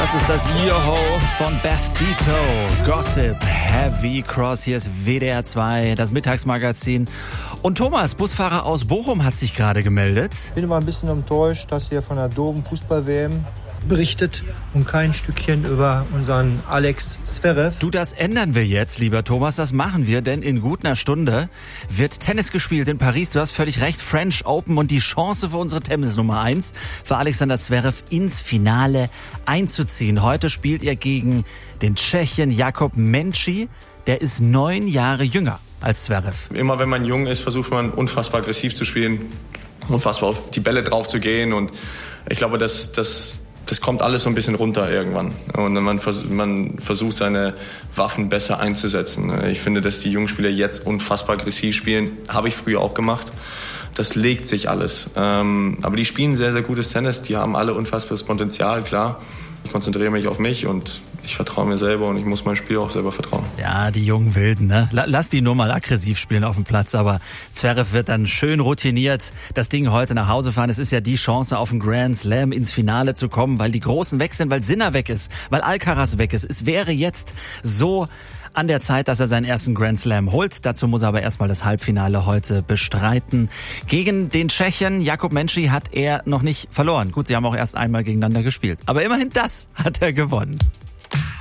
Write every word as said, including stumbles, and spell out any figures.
Das ist das Yoho von Beth Dito. Gossip, Heavy Cross. Hier ist W D R zwei, das Mittagsmagazin. Und Thomas, Busfahrer aus Bochum, hat sich gerade gemeldet. Ich bin immer ein bisschen enttäuscht, dass ihr von der doofen Fußball-W M berichtet und kein Stückchen über unseren Alex Zverev. Du, das ändern wir jetzt, lieber Thomas, das machen wir, denn in gut einer Stunde wird Tennis gespielt in Paris. Du hast völlig recht, French Open, und die Chance für unsere Tennis Nummer eins, für Alexander Zverev ins Finale einzuziehen. Heute spielt er gegen den Tschechen Jakub Menčí, der ist neun Jahre jünger als Zverev. Immer wenn man jung ist, versucht man unfassbar aggressiv zu spielen, unfassbar auf die Bälle drauf zu gehen, und ich glaube, dass das Das kommt alles so ein bisschen runter irgendwann. Und man, vers- man versucht, seine Waffen besser einzusetzen. Ich finde, dass die jungen Spieler jetzt unfassbar aggressiv spielen. Habe ich früher auch gemacht. Das legt sich alles. Ähm, aber die spielen sehr, sehr gutes Tennis. Die haben alle unfassbares Potenzial, klar. Ich konzentriere mich auf mich und ich vertraue mir selber, und ich muss meinem Spiel auch selber vertrauen. Ja, die jungen Wilden, ne? Lass die nur mal aggressiv spielen auf dem Platz, aber Zverev wird dann schön routiniert das Ding heute nach Hause fahren. Es ist ja die Chance, auf den Grand Slam ins Finale zu kommen, weil die Großen weg sind, weil Sinner weg ist, weil Alcaraz weg ist. Es wäre jetzt so an der Zeit, dass er seinen ersten Grand Slam holt. Dazu muss er aber erstmal das Halbfinale heute bestreiten. Gegen den Tschechen Jakub Menčí hat er noch nicht verloren. Gut, sie haben auch erst einmal gegeneinander gespielt. Aber immerhin das hat er gewonnen.